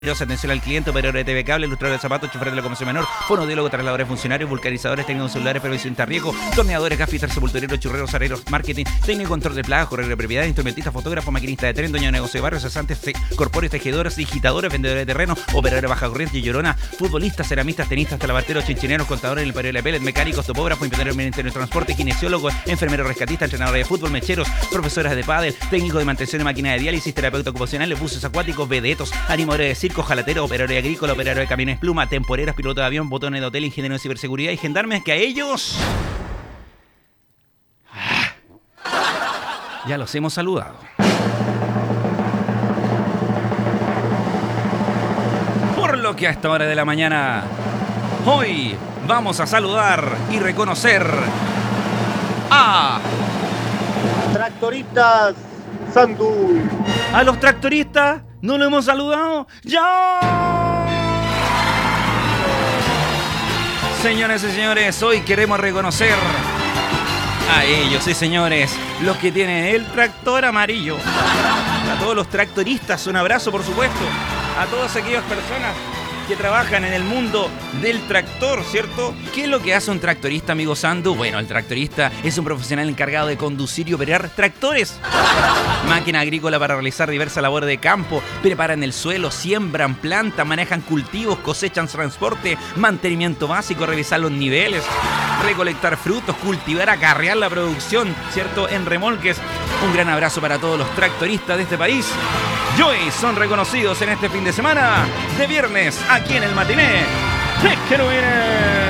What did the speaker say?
Atención al cliente, operador de TV cable, ilustrador de zapatos, chofer de la comercio menor, fonodiólogo, trasladadores funcionarios, vulcanizadores, técnicos celulares, prevención de riesgo, torneadores, gafitas, sepultureros, churreros, areros, marketing, técnico, control de plagas, correo de propiedad, instrumentista, fotógrafo, maquinista de tren, dueño de negocio de barrio, cesantes, corpóreos, tejedores, digitadores, vendedores de terreno, operadores de baja corriente y llorona, futbolistas, ceramistas, tenistas, talabarteros, chinchineros, contadores en el periodo de pellet, mecánicos, topógrafos, inventarios del Ministerio de Transporte, kinesiólogos, enfermeros, rescatistas, entrenadores de fútbol, mecheros, profesoras de pádel, técnicos de mantención de máquinas de diálisis, terapeutas ocupacionales, buses acuáticos, vedetos, animadores de circo, jalateros, operadores agrícola, operadores de camiones pluma, temporeras, pilotos de avión, botones de hotel, ingenieros de ciberseguridad y gendarmes que a ellos ya los hemos saludado. Por lo que a esta hora de la mañana, hoy vamos a saludar y reconocer a Tractoristas Sandu. A los tractoristas no lo hemos saludado. ¡Ya! Señoras y señores, hoy queremos reconocer a ellos, sí señores, los que tienen el tractor amarillo. A todos los tractoristas, un abrazo por supuesto. A todas aquellas personas que trabajan en el mundo del tractor, ¿cierto? ¿Qué es lo que hace un tractorista, amigo Sandu? Bueno, el tractorista es un profesional encargado de conducir y operar tractores. Máquina agrícola para realizar diversas labores de campo, preparan el suelo, siembran, plantan, manejan cultivos, cosechan transporte, mantenimiento básico, revisar los niveles, recolectar frutos, cultivar, acarrear la producción, ¿cierto? En remolques. Un gran abrazo para todos los tractoristas de este país. Y hoy son reconocidos en este fin de semana de viernes aquí en el Matiné. ¡Que no viene!